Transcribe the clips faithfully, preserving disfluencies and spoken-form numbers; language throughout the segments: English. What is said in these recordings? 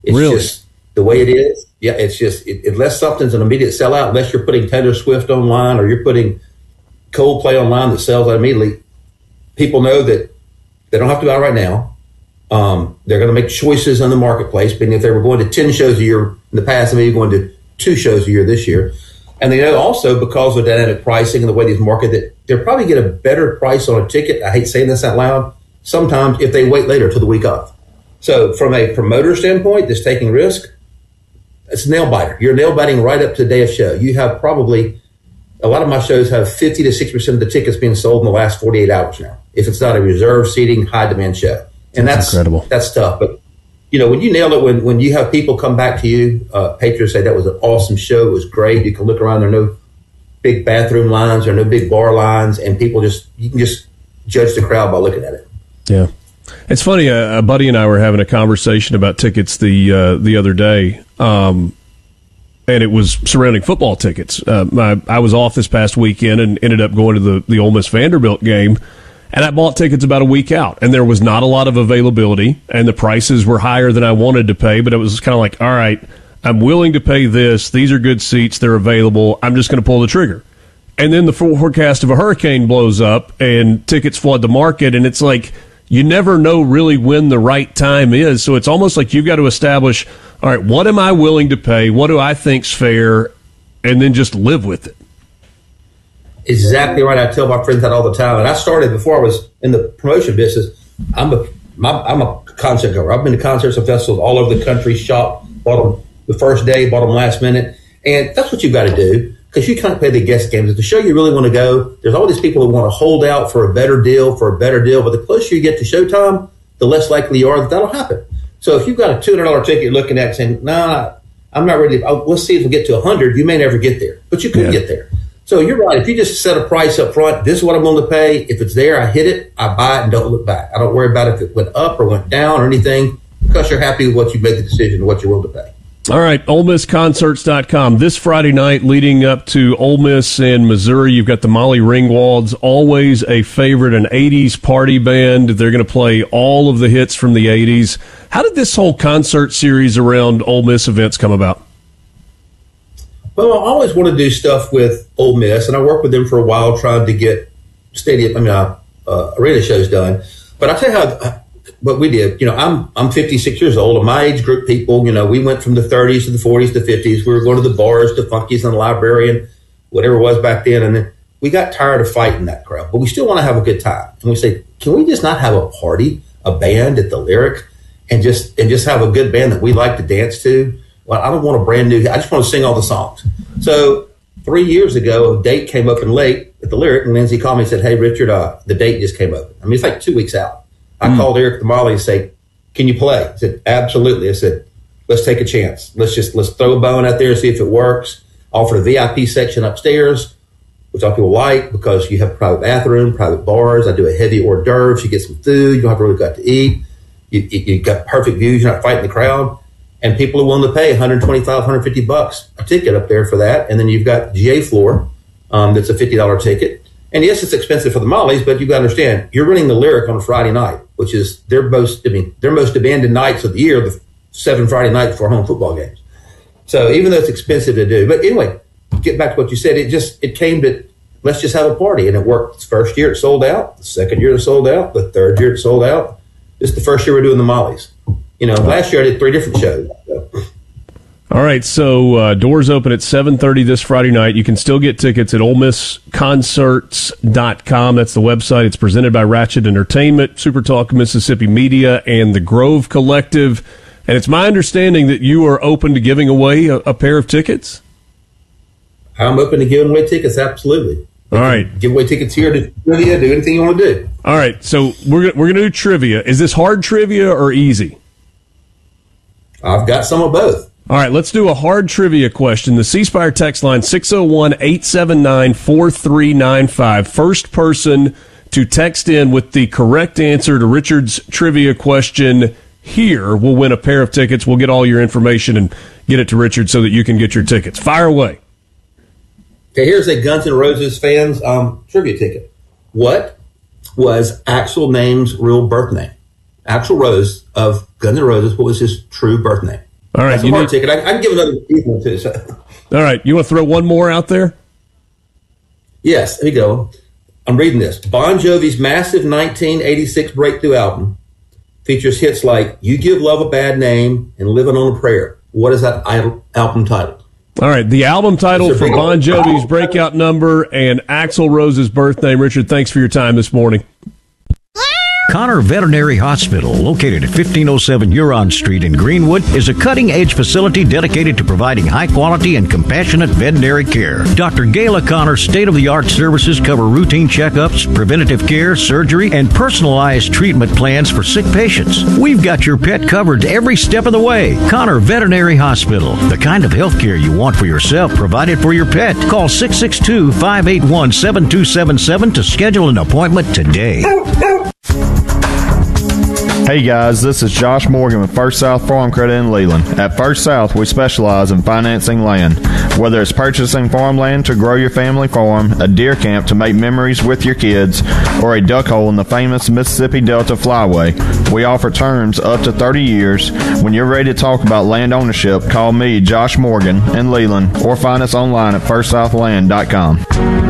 It's really? just the way it is. Yeah, it's just, it, unless something's an immediate sellout, unless you're putting Taylor Swift online or you're putting Coldplay online that sells out immediately, people know that they don't have to buy right now. Um, they're going to make choices in the marketplace. But if they were going to ten shows a year in the past, maybe going to two shows a year this year. And they know also because of dynamic pricing and the way these market that they'll probably get a better price on a ticket. I hate saying this out loud. Sometimes if they wait later till the week of. So from a promoter standpoint, that's taking risk. It's a nail biter. You're nail biting right up to the day of show. You have probably, a lot of my shows have fifty to sixty percent of the tickets being sold in the last forty-eight hours now. If it's not a reserve seating, high demand show. And that's, that's incredible. That's tough. But, you know, when you nail it, when, when you have people come back to you, uh, patrons say that was an awesome show. It was great. You can look around. There are no big bathroom lines. There are no big bar lines. And people just, you can just judge the crowd by looking at it. Yeah. It's funny, a, a buddy and I were having a conversation about tickets the uh, the other day, um, and it was surrounding football tickets. Uh, my, I was off this past weekend and ended up going to the, the Ole Miss Vanderbilt game, and I bought tickets about a week out, and there was not a lot of availability, and the prices were higher than I wanted to pay, but it was kind of like, all right, I'm willing to pay this. These are good seats. They're available. I'm just going to pull the trigger. And then the forecast of a hurricane blows up, and tickets flood the market, and it's like, you never know really when the right time is. So it's almost like you've got to establish, all right, what am I willing to pay? What do I think's fair? And then just live with it. Exactly right. I tell my friends that all the time. And I started before I was in the promotion business. I'm a, my, I'm a concert goer. I've been to concerts and festivals all over the country, shop, bought them the first day, bought them last minute. And that's what you've got to do. Because you can't play the guest games. If the show you really want to go, there's all these people who want to hold out for a better deal, for a better deal. But the closer you get to showtime, the less likely you are that that'll happen. So if you've got a two hundred dollars ticket you're looking at saying, nah, I'm not ready. Oh, let's see if we get to one hundred. You may never get there, but you could yeah. get there. So you're right. If you just set a price up front, this is what I'm willing to pay. If it's there, I hit it, I buy it and don't look back. I don't worry about if it went up or went down or anything because you're happy with what you made the decision and what you're willing to pay. All right, Ole Miss Concerts dot com. This Friday night leading up to Ole Miss and Missouri, you've got the Molly Ringwalds, always a favorite, an eighties party band. They're going to play all of the hits from the eighties. How did this whole concert series around Ole Miss events come about? Well, I always want to do stuff with Ole Miss, and I worked with them for a while trying to get stadium, I mean, uh, uh, arena shows done. But I'll tell you how... What we did, you know, I'm I'm fifty-six years old, and my age group people, you know, we went from the thirties to the forties to fifties. We were going to the bars, to Funkies and the library and whatever it was back then. And then we got tired of fighting that crowd, but we still want to have a good time. And we say, can we just not have a party, a band at the Lyric, and just and just have a good band that we like to dance to? Well, I don't want a brand new, I just want to sing all the songs. So three years ago, a date came open late at the Lyric, and Lindsay called me and said, hey, Richard, uh, the date just came open. I mean, it's like two weeks out. I mm. called Eric Damali and said, can you play? I said, absolutely. I said, let's take a chance. Let's just, let's throw a bone out there and see if it works. Offer a V I P section upstairs, which all people like because you have a private bathroom, private bars. I do a heavy hors d'oeuvres. You get some food. You don't have to really got to eat. You, you, you got perfect views. You're not fighting the crowd. And people are willing to pay one twenty-five, one fifty bucks a ticket up there for that. And then you've got G A floor. Um, that's a fifty dollars ticket. And yes, it's expensive for the Mollies, but you've got to understand, you're running the Lyric on a Friday night, which is their most, I mean, their most demanded nights of the year, the seven Friday nights for home football games. So even though it's expensive to do, but anyway, get back to what you said, it just, it came to, let's just have a party. And it worked. The first year it sold out. The second year it sold out. The third year it sold out. This is the first year we're doing the Mollies. You know, last year I did three different shows. So. All right, so uh, doors open at seven thirty this Friday night. You can still get tickets at Ole Miss Concerts dot com. That's the website. It's presented by Ratchet Entertainment, Super Talk Mississippi Media, and the Grove Collective. And it's my understanding that you are open to giving away a, a pair of tickets? I'm open to giving away tickets, absolutely. All right. Give away tickets here to trivia, do anything you want to do. All right, so we're, we're going to do trivia. Is this hard trivia or easy? I've got some of both. All right, let's do a hard trivia question. The C Spire text line, six oh one, eight seven nine, four three nine five. First person to text in with the correct answer to Richard's trivia question here will win a pair of tickets. We'll get all your information and get it to Richard so that you can get your tickets. Fire away. Okay, here's a Guns N' Roses fans um, trivia ticket. What was Axl Name's real birth name? Axl Rose of Guns N' Roses, what was his true birth name? All right, That's a you hard need, ticket. I, I can give another easy one too. So. all right, you want to throw one more out there? Yes, here you go. I'm reading this. Bon Jovi's massive nineteen eighty-six breakthrough album features hits like "You Give Love a Bad Name" and "Living on a Prayer." What is that album title? All right, the album title for Bon Jovi's breakout number and Axl Rose's birthday. Richard, thanks for your time this morning. Connor Veterinary Hospital, located at fifteen oh seven Huron Street in Greenwood, is a cutting-edge facility dedicated to providing high-quality and compassionate veterinary care. Doctor Gayla Connor's state-of-the-art services cover routine checkups, preventative care, surgery, and personalized treatment plans for sick patients. We've got your pet covered every step of the way. Connor Veterinary Hospital, the kind of health care you want for yourself, provided for your pet. Call six six two, five eight one, seven two seven seven to schedule an appointment today. Hey guys, this is Josh Morgan with First South Farm Credit in Leland. At First South, we specialize in financing land. Whether it's purchasing farmland to grow your family farm, a deer camp to make memories with your kids, or a duck hole in the famous Mississippi Delta Flyway, we offer terms up to thirty years. When you're ready to talk about land ownership, call me, Josh Morgan, in Leland, or find us online at first south land dot com.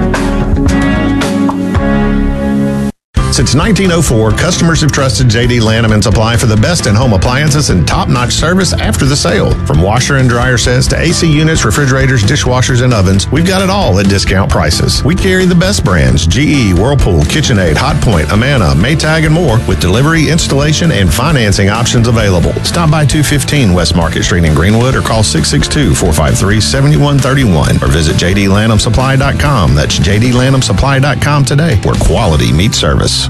Since nineteen oh four, customers have trusted J D Lanham and Supply for the best in-home appliances and top-notch service after the sale. From washer and dryer sets to A C units, refrigerators, dishwashers, and ovens, we've got it all at discount prices. We carry the best brands, G E, Whirlpool, KitchenAid, Hotpoint, Amana, Maytag, and more, with delivery, installation, and financing options available. Stop by two fifteen West Market Street in Greenwood or call six six two, four five three, seven one three one or visit j d lanham supply dot com. That's j d lanham supply dot com today, where quality meets service.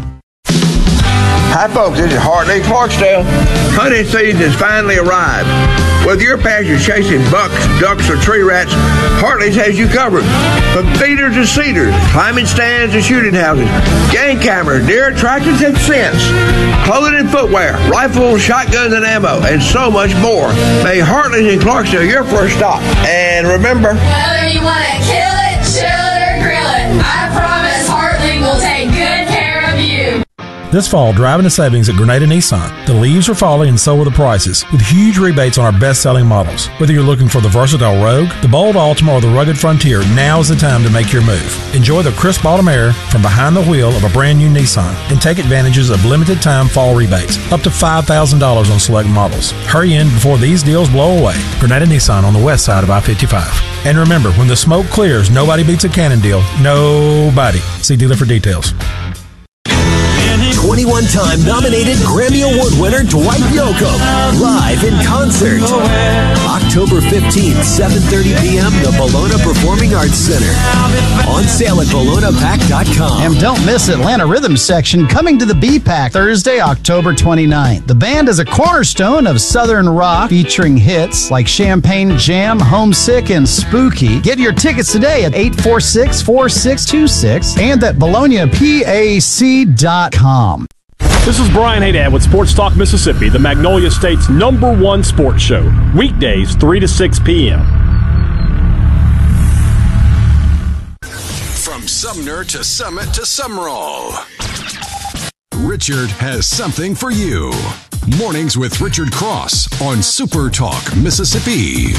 Hi folks, this is Hartley Clarksdale. Hunting season has finally arrived. Whether your passion is chasing bucks, ducks, or tree rats, Hartley's has you covered. From feeders to cedars, climbing stands to shooting houses, game cameras, deer attractions and scents, clothing and footwear, rifles, shotguns and ammo, and so much more. May Hartley's in Clarksdale your first stop. And remember, whether you want to kill it, chill it, or grill it, I promise Hartley will take good care of you. This fall, driving to savings at Grenada Nissan. The leaves are falling and so are the prices, with huge rebates on our best-selling models. Whether you're looking for the versatile Rogue, the bold Altima, or the rugged Frontier, now is the time to make your move. Enjoy the crisp autumn air from behind the wheel of a brand new Nissan and take advantages of limited-time fall rebates, up to five thousand dollars on select models. Hurry in before these deals blow away. Grenada Nissan on the west side of I fifty-five. And remember, when the smoke clears, nobody beats a Cannon deal. Nobody. See dealer for details. twenty-one time nominated Grammy Award winner Dwight Yoakam, live in concert. October fifteenth, seven thirty p.m., the Bologna Performing Arts Center. On sale at bologna pack dot com. And don't miss Atlanta Rhythm Section coming to the B-Pack Thursday, October twenty-ninth. The band is a cornerstone of Southern rock, featuring hits like Champagne Jam, Homesick, and Spooky. Get your tickets today at eight four six, four six two six and at bologna pac dot com. This is Brian Haydad with Sports Talk Mississippi, the Magnolia State's number one sports show. Weekdays, three to six p.m. From Sumner to Summit to Summerall, Richard has something for you. Mornings with Richard Cross on Super Talk Mississippi.